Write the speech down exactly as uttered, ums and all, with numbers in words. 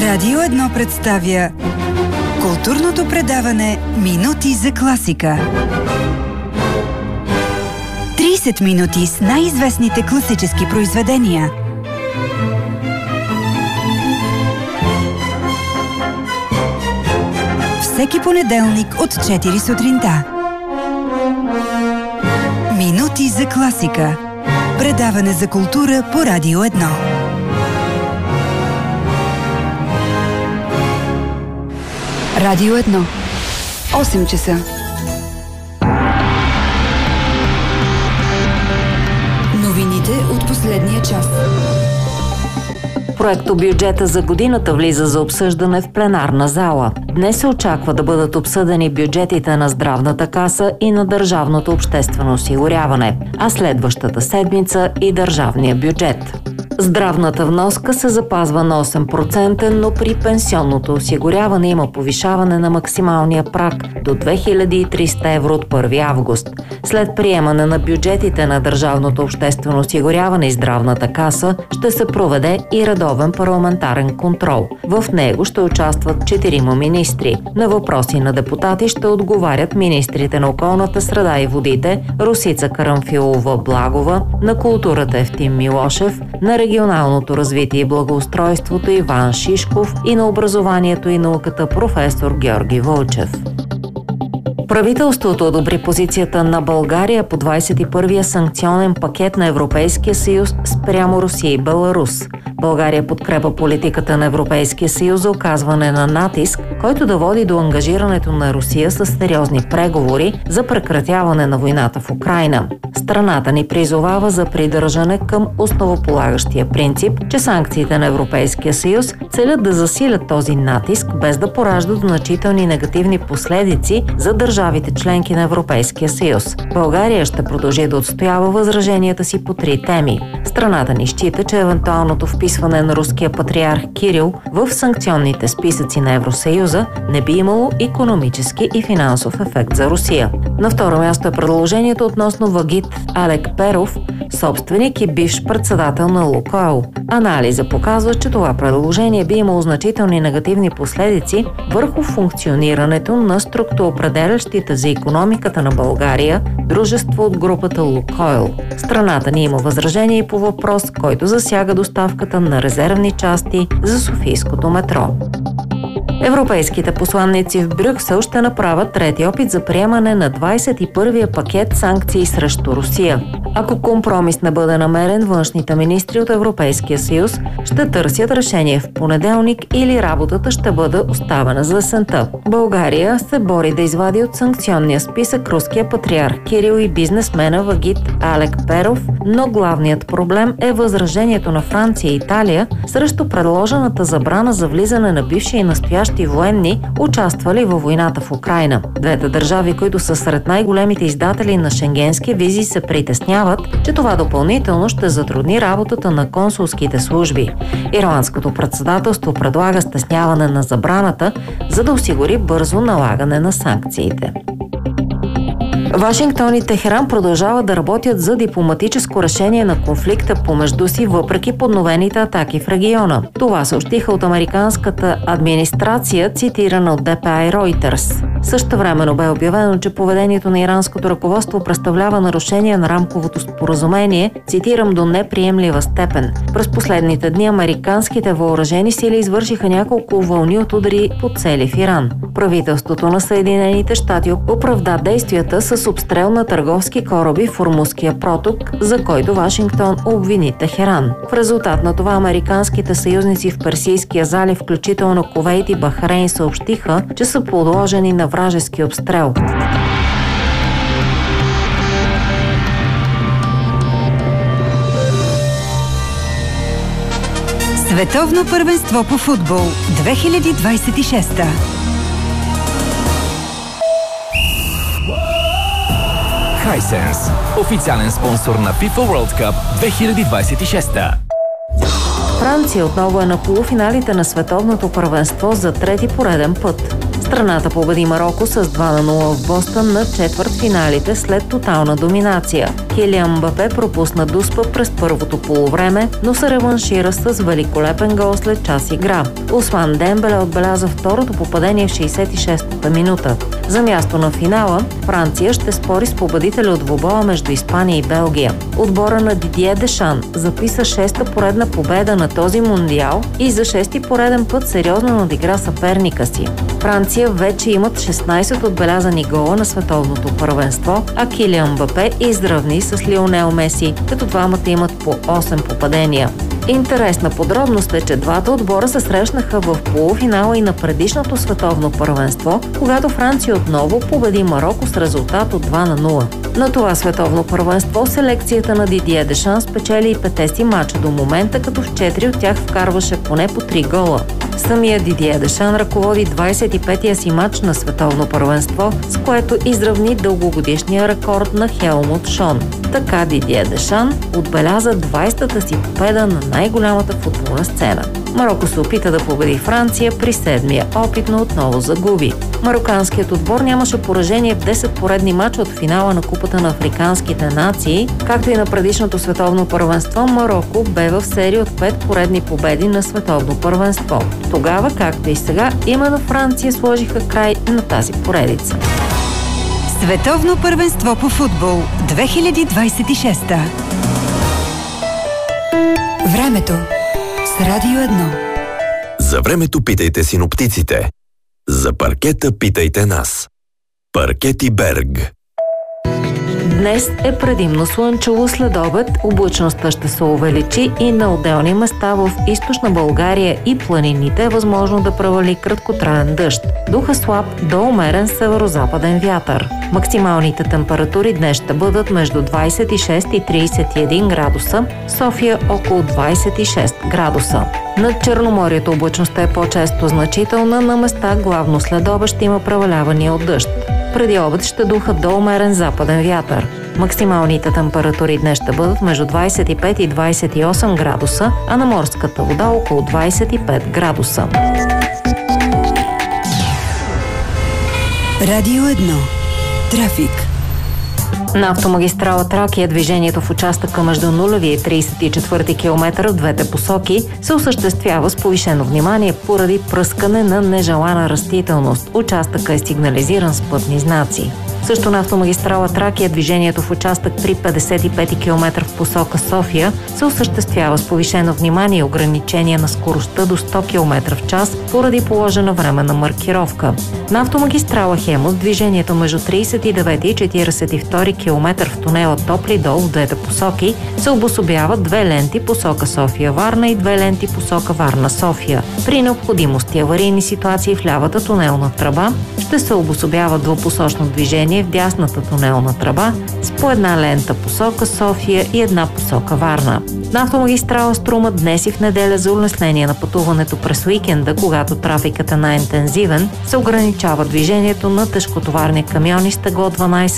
Радио едно представя културното предаване Минути за класика. трийсет минути с най-известните класически произведения. Всеки понеделник от четири сутринта. Минути за класика. Предаване за култура по Радио едно. Радио едно. осем часа. Новините от последния час. Проектобюджета за годината влиза за обсъждане в пленарна зала. Днес се очаква да бъдат обсъдени бюджетите на Здравната каса и на Държавното обществено осигуряване, а следващата седмица и държавния бюджет. Здравната вноска се запазва на осем процента, но при пенсионното осигуряване има повишаване на максималния праг до две хиляди и триста евро от първи август. След приемане на бюджетите на Държавното обществено осигуряване и Здравната каса ще се проведе и редовен парламентарен контрол. В него ще участват четирима министри. На въпроси на депутати ще отговарят министрите на околната среда и водите Росица Карамфилова-Благова, на културата Евтим Милошев, на регионалното развитие и благоустройството Иван Шишков и на образованието и науката професор Георги Вълчев. Правителството одобри позицията на България по двадесет и първия санкционен пакет на Европейския съюз спрямо Русия и Беларус. България подкрепа политиката на Европейския съюз за оказване на натиск, който да води до ангажирането на Русия с сериозни преговори за прекратяване на войната в Украйна. Страната ни призовава за придържане към основополагащия принцип, че санкциите на Европейския съюз целят да засилят този натиск, без да пораждат значителни негативни последици за държавите членки на Европейския съюз. България ще продължи да отстоява възраженията си по три теми. Страната ни счита, че евентуалното вписване на руския патриарх Кирил в санкционните списъци на Евросъюза не би имало икономически и финансов ефект за Русия. На второ място е предложението относно Вагит Алек Перов, собственик и бивш председател на Лукойл. Анализа показва, че това предложение би имало значителни негативни последици върху функционирането на структуроопределящите за икономиката на България дружество от групата Лукойл. Страната ни има възражение и по въпрос, който засяга доставката на резервни части за Софийското метро. Европейските посланници в Брюксел ще направят трети опит за приемане на двадесет и първия пакет санкции срещу Русия. Ако компромис не бъде намерен, външните министри от Европейския съюз ще търсят решение в понеделник или работата ще бъде оставена за есента. България се бори да извади от санкционния списък руския патриарх Кирил и бизнесмена Вагит Алек Перов, но главният проблем е възражението на Франция и Италия срещу предложената забрана за влизане на бивши и настоящи военни, участвали във войната в Украйна. Двете държави, които са сред най-големите издатели на шенгенски визи, се притесняват, че това допълнително ще затрудни работата на консулските служби. Ирландското председателство предлага стесняване на забраната, за да осигури бързо налагане на санкциите. Вашингтон и Техеран продължават да работят за дипломатическо решение на конфликта помежду си, въпреки подновените атаки в региона. Това съобщиха от американската администрация, цитирана от Д П А и Reuters. Същевременно бе обявено, че поведението на иранското ръководство представлява нарушение на рамковото споразумение, цитирам, до неприемлива степен. През последните дни американските въоръжени сили извършиха няколко вълни от удари по цели в Иран. Правителството на Съединените щати оправда действията с обстрел на търговски кораби в Ормузския проток, за който Вашингтон обвини Техеран. В резултат на това американските съюзници в Персийския залив, включително Кувейт и Бахрейн, съобщиха, че са подложени на вражески обстрел. Световно първенство по футбол две хиляди двадесет и шеста. Hisense, официален спонсор на FIFA World Cup две хиляди двадесет и шеста. Франция отново е на полуфиналите на световното първенство за трети пореден път. Страната победи Мароко с два на нула в Бостън на четвъртфиналите след тотална доминация. Килиан Мбапе пропусна дуспа през първото полувреме, но се реваншира с великолепен гол след час игра. Усман Дембеле отбеляза второто попадение в шейсет и шестата минута. За място на финала Франция ще спори с победителя от двубоя между Испания и Белгия. Отбора на Дидие Дешан записа шеста поредна победа на този мундиал и за шести пореден път сериозно надигра съперника си. Франция вече имат шестнайсет отбелязани гола на световното първенство, а Килиан Мбапе изравни с Лионел Меси, като двамата имат по осем попадения. Интересна подробност е, че двата отбора се срещнаха в полуфинала и на предишното световно първенство, когато Франция отново победи Мароко с резултат от два на нула. На това световно първенство селекцията на Дидие Дешан спечели и петте си мача до момента, като в четири от тях вкарваше поне по три гола. Самия Дидие Дешан ръководи двайсет и петия си мач на световно първенство, с което изравни дългогодишния рекорд на Хелмут Шон. Така Дидие Дешан отбеляза двайсетата си победа на най-голямата футболна сцена. Мароко се опита да победи Франция при седмия опит, но отново загуби. Мароканският отбор нямаше поражение в десет поредни мача от финала на Купата на африканските нации, както и на предишното световно първенство. Мароко бе в серия от пет поредни победи на световно първенство. Тогава, както и сега, именно Франция сложиха край на тази поредица. Световно първенство по футбол две хиляди двайсет и шеста. Времето с Радио едно. За времето питайте синоптиците. За паркета питайте нас. Паркети Берг. Днес е предимно слънчево, след обед облачността ще се увеличи и на отделни места в източна България и планините е възможно да превали краткотраен дъжд. Духа слаб до умерен северо-западен вятър. Максималните температури днес ще бъдат между двайсет и шест и трийсет и един градуса, София около двайсет и шест градуса. Над Черноморието облачността е по-често значителна, на места главно след обед ще има превалявания от дъжд. Преди обед ще духа до умерен западен вятър. Максималните температури днес ще бъдат между двайсет и пет и двайсет и осем градуса, а на морската вода около двайсет и пет градуса. Радио едно. Трафик. На автомагистрала Тракия движението в участъка между нулевия и трийсет и четвърти километър в двете посоки се осъществява с повишено внимание поради пръскане на нежелана растителност. Участъкът е сигнализиран с пътни знаци. Също на автомагистрала Тракия движението в участък при петдесет и пети километър в посока София се осъществява с повишено внимание и ограничение на скоростта до сто километра в час поради положена временна маркировка. На автомагистрала Хемус движението между трийсет и девети и четирийсет и втори километър в тунела Топли дол в двете посоки се обособяват две ленти посока София-Варна и две ленти посока Варна-София. При необходимост и аварийни ситуации в лявата тунелна тръба ще се обособява двупосочно движение в дясната тунелна тръба с по една лента посока София и една посока Варна. На автомагистрала Струма днес и в неделя за улеснение на пътуването през уикенда, когато трафикът е най-интензивен, се ограничава движението на тежкотоварни камиони с тегло дванайсет